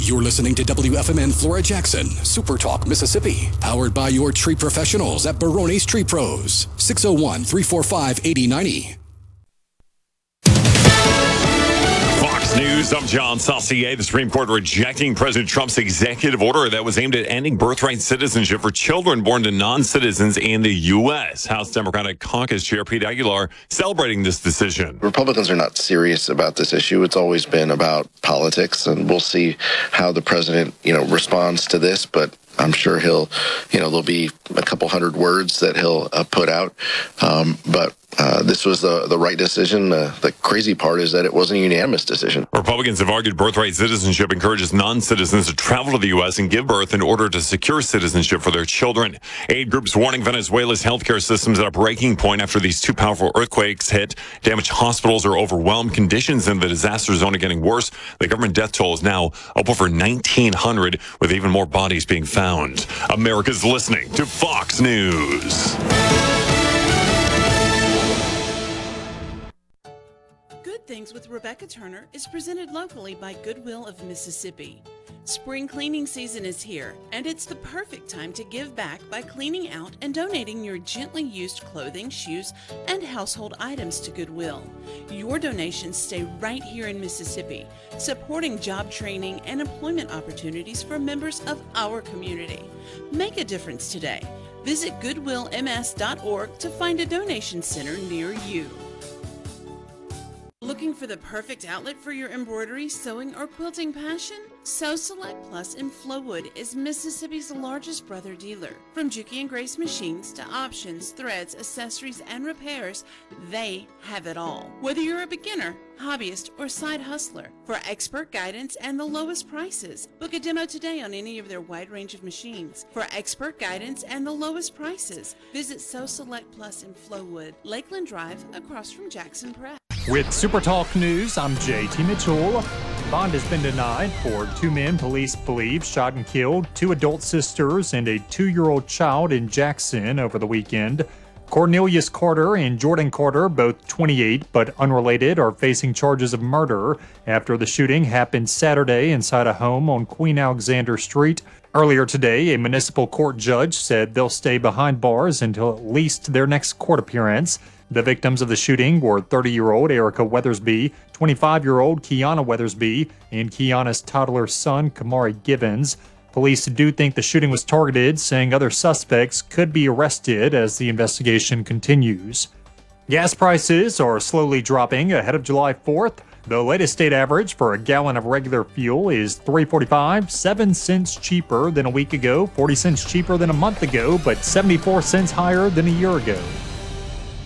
You're listening to WFMN Flora Jackson, Super Talk, Mississippi. Powered by your tree professionals at Barone's Tree Pros. 601-345-8090. Fox News, I'm John Saucier. The Supreme Court rejecting President Trump's executive order that was aimed at ending birthright citizenship for children born to non-citizens in the U.S. House Democratic Caucus Chair Pete Aguilar celebrating this decision. Republicans are not serious about this issue. It's always been about politics, and we'll see how the president, responds to this, but I'm sure there'll be a couple hundred words that he'll put out. But this was the right decision. The crazy part is that it wasn't a unanimous decision. Republicans have argued birthright citizenship encourages non-citizens to travel to the U.S. and give birth in order to secure citizenship for their children. Aid groups warning Venezuela's healthcare system is at a breaking point after these two powerful earthquakes hit. Damaged hospitals are overwhelmed. Conditions in the disaster zone are getting worse. The government death toll is now up over 1,900, with even more bodies being found. America's listening to Fox News. Good Things with Rebecca Turner is presented locally by Goodwill of Mississippi. Spring cleaning season is here, and it's the perfect time to give back by cleaning out and donating your gently used clothing, shoes, and household items to Goodwill. Your donations stay right here in Mississippi, supporting job training and employment opportunities for members of our community. Make a difference today. Visit goodwillms.org to find a donation center near you. Looking for the perfect outlet for your embroidery, sewing, or quilting passion? Sew Select Plus in Flowood is Mississippi's largest brother dealer. From Juki and Grace machines to options, threads, accessories, and repairs, they have it all. Whether you're a beginner, hobbyist, or side hustler, for expert guidance and the lowest prices, book a demo today on any of their wide range of machines. For expert guidance and the lowest prices, visit Sew Select Plus in Flowood, Lakeland Drive, across from Jackson Press. With Super Talk News, I'm JT Mitchell. Bond has been denied for two men police believe shot and killed two adult sisters and a 2-year-old child in Jackson over the weekend. Cornelius Carter and Jordan Carter, both 28 but unrelated, are facing charges of murder after the shooting happened Saturday inside a home on Queen Alexander Street. Earlier today, a municipal court judge said they'll stay behind bars until at least their next court appearance. The victims of the shooting were 30-year-old Erica Weathersby, 25-year-old Kiana Weathersby, and Kiana's toddler son, Kamari Gibbons. Police do think the shooting was targeted, saying other suspects could be arrested as the investigation continues. Gas prices are slowly dropping ahead of July 4th. The latest state average for a gallon of regular fuel is $3.45, 7 cents cheaper than a week ago, 40 cents cheaper than a month ago, but 74 cents higher than a year ago.